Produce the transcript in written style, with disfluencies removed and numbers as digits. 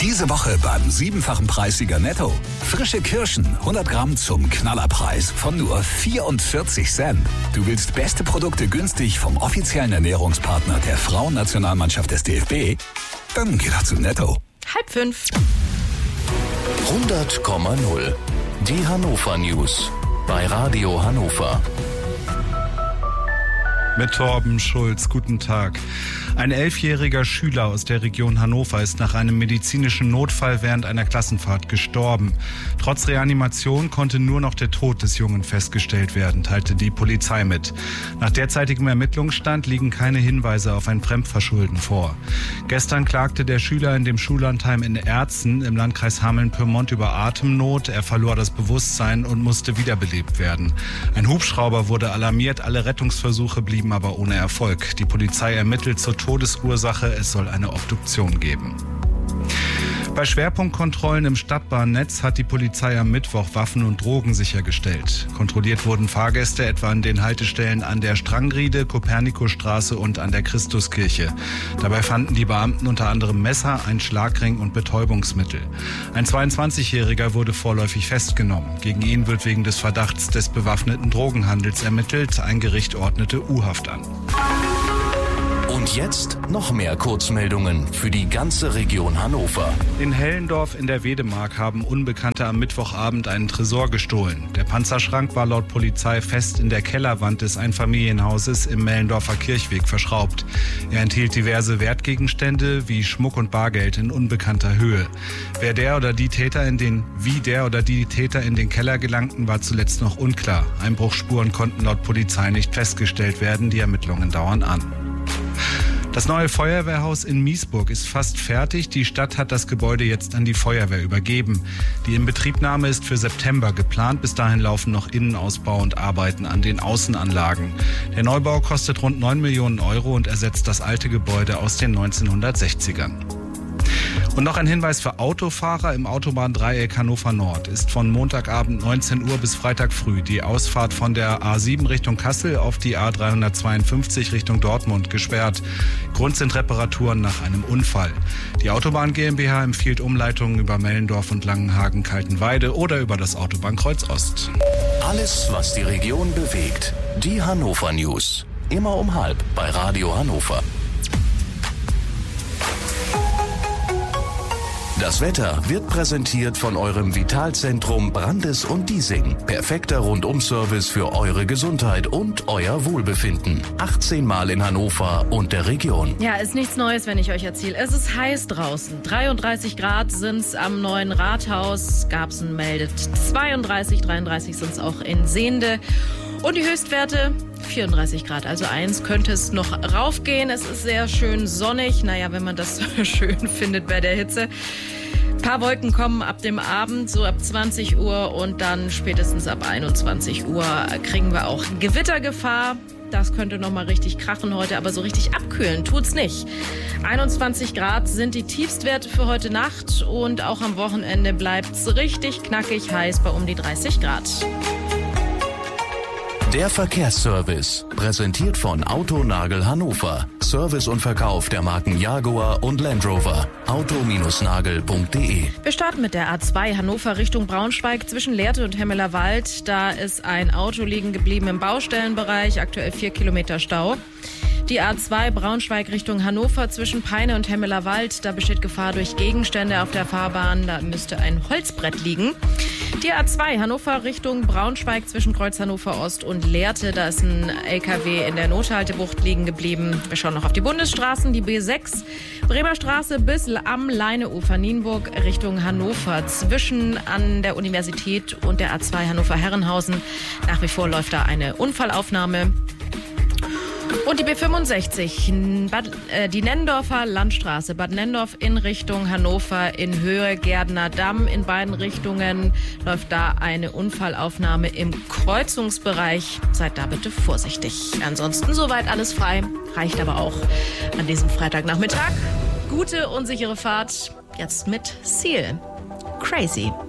Diese Woche beim 7-fachen Preissieger Netto. Frische Kirschen, 100 Gramm zum Knallerpreis von nur 44 Cent. Du willst beste Produkte günstig vom offiziellen Ernährungspartner der Frauennationalmannschaft des DFB? Dann geh doch zu Netto. 4:30. 100,0. Die Hannover News bei Radio Hannover. Mit Torben Schulz, guten Tag. Ein 11-jähriger Schüler aus der Region Hannover ist nach einem medizinischen Notfall während einer Klassenfahrt gestorben. Trotz Reanimation konnte nur noch der Tod des Jungen festgestellt werden, teilte die Polizei mit. Nach derzeitigem Ermittlungsstand liegen keine Hinweise auf ein Fremdverschulden vor. Gestern klagte der Schüler in dem Schullandheim in Erzen im Landkreis Hameln-Pyrmont über Atemnot. Er verlor das Bewusstsein und musste wiederbelebt werden. Ein Hubschrauber wurde alarmiert, alle Rettungsversuche blieben aber ohne Erfolg. Die Polizei ermittelt zur Todesursache, es soll eine Obduktion geben. Bei Schwerpunktkontrollen im Stadtbahnnetz hat die Polizei am Mittwoch Waffen und Drogen sichergestellt. Kontrolliert wurden Fahrgäste etwa an den Haltestellen an der Strangriede, Kopernikusstraße und an der Christuskirche. Dabei fanden die Beamten unter anderem Messer, einen Schlagring und Betäubungsmittel. Ein 22-Jähriger wurde vorläufig festgenommen. Gegen ihn wird wegen des Verdachts des bewaffneten Drogenhandels ermittelt. Ein Gericht ordnete U-Haft an. Und jetzt noch mehr Kurzmeldungen für die ganze Region Hannover. In Hellendorf in der Wedemark haben Unbekannte am Mittwochabend einen Tresor gestohlen. Der Panzerschrank war laut Polizei fest in der Kellerwand des Einfamilienhauses im Mellendorfer Kirchweg verschraubt. Er enthielt diverse Wertgegenstände wie Schmuck und Bargeld in unbekannter Höhe. Wie der oder die Täter in den Keller gelangten, war zuletzt noch unklar. Einbruchsspuren konnten laut Polizei nicht festgestellt werden. Die Ermittlungen dauern an. Das neue Feuerwehrhaus in Miesburg ist fast fertig. Die Stadt hat das Gebäude jetzt an die Feuerwehr übergeben. Die Inbetriebnahme ist für September geplant. Bis dahin laufen noch Innenausbau und Arbeiten an den Außenanlagen. Der Neubau kostet rund 9 Millionen Euro und ersetzt das alte Gebäude aus den 1960ern. Und noch ein Hinweis für Autofahrer: Im Autobahndreieck Hannover Nord ist von Montagabend 19 Uhr bis Freitag früh die Ausfahrt von der A7 Richtung Kassel auf die A352 Richtung Dortmund gesperrt. Grund sind Reparaturen nach einem Unfall. Die Autobahn GmbH empfiehlt Umleitungen über Mellendorf und Langenhagen-Kaltenweide oder über das Autobahnkreuz Ost. Alles, was die Region bewegt. Die Hannover News. Immer um 12:30 bei Radio Hannover. Das Wetter wird präsentiert von eurem Vitalzentrum Brandes und Diesing. Perfekter Rundum-Service für eure Gesundheit und euer Wohlbefinden. 18 Mal in Hannover und der Region. Ja, ist nichts Neues, wenn ich euch erzähle. Es ist heiß draußen. 33 Grad sind es am neuen Rathaus. Garbsen meldet 32, 33 sind es auch in Sehnde. Und die Höchstwerte 34 Grad, also 1 könnte es noch raufgehen. Es ist sehr schön sonnig, naja, wenn man das schön findet bei der Hitze. Ein paar Wolken kommen ab dem Abend, so ab 20 Uhr und dann spätestens ab 21 Uhr kriegen wir auch Gewittergefahr. Das könnte noch mal richtig krachen heute, aber so richtig abkühlen tut's nicht. 21 Grad sind die Tiefstwerte für heute Nacht und auch am Wochenende bleibt's richtig knackig heiß bei um die 30 Grad. Der Verkehrsservice, präsentiert von Autonagel Hannover. Service und Verkauf der Marken Jaguar und Land Rover. auto-nagel.de. Wir starten mit der A2 Hannover Richtung Braunschweig zwischen Lehrte und Hemmelerwald. Da ist ein Auto liegen geblieben im Baustellenbereich, aktuell 4 Kilometer Stau. Die A2 Braunschweig Richtung Hannover zwischen Peine und Hemmelerwald. Da besteht Gefahr durch Gegenstände auf der Fahrbahn. Da müsste ein Holzbrett liegen. Die A2 Hannover Richtung Braunschweig zwischen Kreuz Hannover Ost und Lehrte. Da ist ein LKW in der Nothaltebucht liegen geblieben. Wir schauen noch auf die Bundesstraßen. Die B6 Bremerstraße bis am Leineufer Nienburg Richtung Hannover. Zwischen an der Universität und der A2 Hannover Herrenhausen. Nach wie vor läuft da eine Unfallaufnahme. Und die B65, die Nennendorfer Landstraße, Bad Nennendorf in Richtung Hannover in Höhe Gärtner Damm. In beiden Richtungen läuft da eine Unfallaufnahme im Kreuzungsbereich. Seid da bitte vorsichtig. Ansonsten soweit alles frei, reicht aber auch an diesem Freitagnachmittag. Gute und sichere Fahrt, jetzt mit Seal. Crazy.